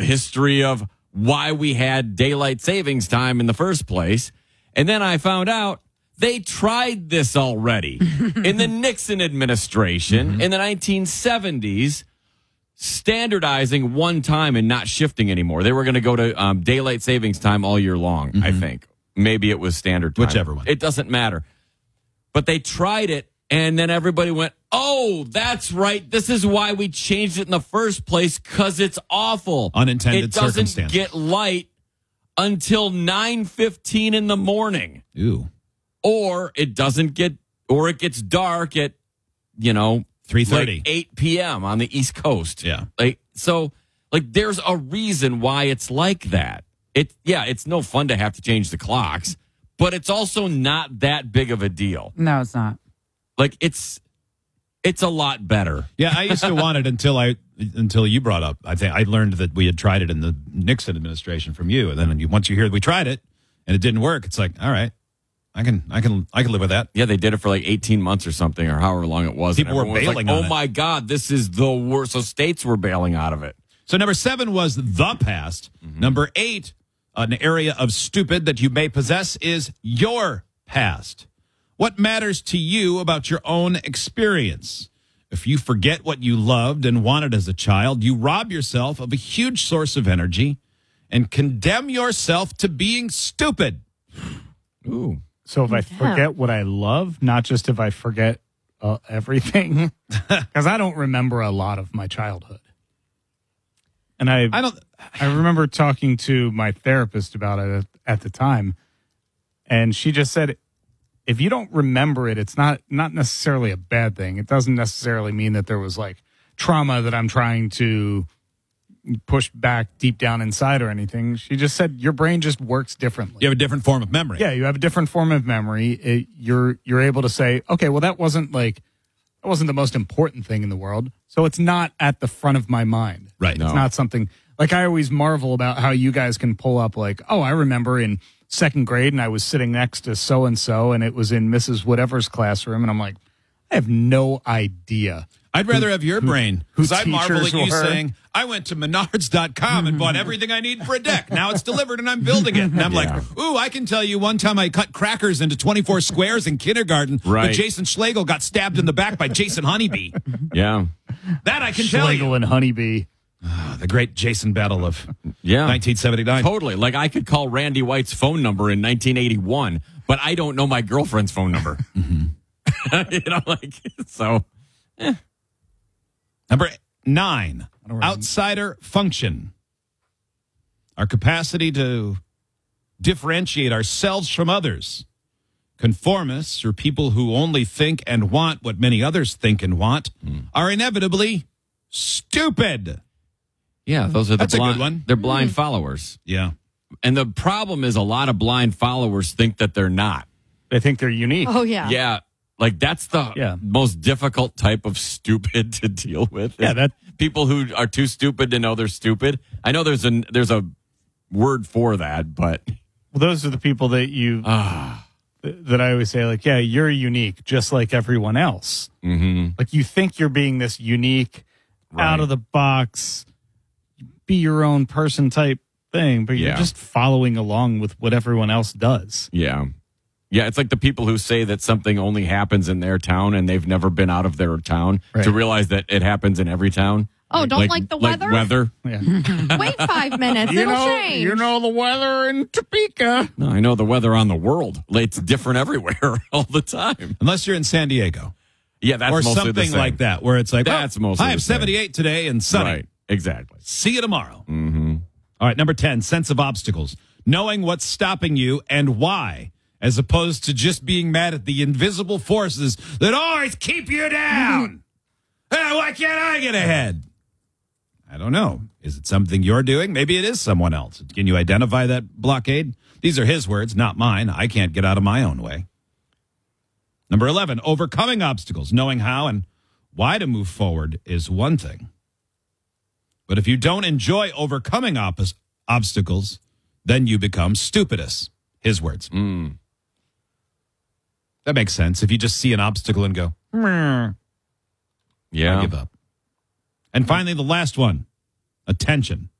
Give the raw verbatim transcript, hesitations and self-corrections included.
history of why we had daylight savings time in the first place. And then I found out they tried this already in the Nixon administration mm-hmm. in the nineteen seventies, standardizing one time and not shifting anymore. They were going to go to um, daylight savings time all year long, mm-hmm. I think. Maybe it was standard time. Whichever one. It doesn't matter. But they tried it, and then everybody went, oh, that's right. This is why we changed it in the first place, because it's awful. Unintended it doesn't circumstances. Get light until nine fifteen in the morning. Ooh. Or it doesn't get, or it gets dark at, you know, three thirty, like eight p.m. on the East Coast. Yeah. Like, so, like, there's a reason why it's like that. It, yeah, it's no fun to have to change the clocks, but it's also not that big of a deal. No, it's not. Like, it's, it's a lot better. Yeah, I used to want it until I, until you brought up. I think I learned that we had tried it in the Nixon administration from you, and then you, once you hear we tried it and it didn't work, it's like, all right. I can, I can, I can live with that. Yeah, they did it for like eighteen months or something, or however long it was. People were was bailing like, on oh it. my God, this is the worst. So states were bailing out of it. So number seven was the past. Mm-hmm. Number eight, an area of stupid that you may possess is your past. What matters to you about your own experience? If you forget what you loved and wanted as a child, you rob yourself of a huge source of energy and condemn yourself to being stupid. Ooh. So if I forget what I love, not just if I forget uh, everything, because I don't remember a lot of my childhood. And I, I don't. I remember talking to my therapist about it at, at the time, and she just said, if you don't remember it, it's not not necessarily a bad thing. It doesn't necessarily mean that there was like trauma that I'm trying to push back deep down inside or anything. She just said your brain just works differently. You have a different form of memory. Yeah, you have a different form of memory. It, you're you're able to say, okay, well, that wasn't like that wasn't the most important thing in the world, so it's not at the front of my mind. Right. It's No. not something like I always marvel about how you guys can pull up like, oh, I remember in second grade and I was sitting next to so and so and it was in Missus Whatever's classroom, and I'm like, I have no idea. I'd rather have your brain, because I marvel at teachers you were- saying, I went to menards dot com and bought everything I need for a deck. Now it's delivered and I'm building it. And I'm Yeah. like, ooh, I can tell you one time I cut crackers into twenty-four squares in kindergarten, Right. but Jason Schlegel got stabbed in the back by Jason Honeybee. Yeah. That I can tell Schlegel you. and Honeybee. The great Jason battle of Yeah. nineteen seventy-nine. Totally. Like, I could call Randy White's phone number in nineteen eighty-one, but I don't know my girlfriend's phone number. Mm-hmm. You know, like, so. Number nine, don't remember. outsider function. Our capacity to differentiate ourselves from others. Conformists, or people who only think and want what many others think and want, are inevitably stupid. Yeah, those are the That's a blind, good one. They're blind followers. Yeah. And the problem is a lot of blind followers think that they're not. They think they're unique. Oh, yeah. Yeah. Like, that's the Yeah. most difficult type of stupid to deal with. Yeah, that- people who are too stupid to know they're stupid. I know there's a there's a word for that, but Well, those are the people that you that I always say, like, yeah, you're unique, just like everyone else. mm-hmm. Like, you think you're being this unique, Right. out of the box, be your own person type thing, but you're Yeah. just following along with what everyone else does. yeah. Yeah, it's like the people who say that something only happens in their town and they've never been out of their town Right. to realize that it happens in every town. Oh, don't like the weather? weather. Yeah. Wait five minutes. you It'll know, change. you know the weather in Topeka. No, I know the weather on the world. It's different everywhere all the time. Unless you're in San Diego. Yeah, that's or mostly the something same. like that, where it's like, That's oh, mostly I the have same. seventy-eight today and sunny. Right, exactly. See you tomorrow. Mm-hmm. All right, number ten, sense of obstacles. Knowing what's stopping you and why, as opposed to just being mad at the invisible forces that always keep you down. Hey, why can't I get ahead? I don't know. Is it something you're doing? Maybe it is someone else. Can you identify that blockade? These are his words, not mine. I can't get out of my own way. Number eleven, overcoming obstacles. Knowing how and why to move forward is one thing. But if you don't enjoy overcoming oppos- obstacles, then you become stupidous. His words. Mm. That makes sense. If you just see an obstacle and go, "Meh," Yeah. I give up. And finally, the last one, attention.